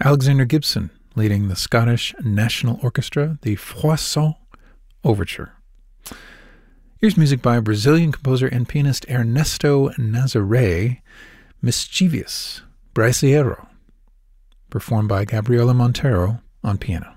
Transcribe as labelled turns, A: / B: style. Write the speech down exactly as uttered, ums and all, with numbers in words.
A: Alexander Gibson leading the Scottish National Orchestra, the Froissart Overture. Here's music by Brazilian composer and pianist Ernesto Nazaré, Mischievous Brasileiro, performed by Gabriela Montero on piano.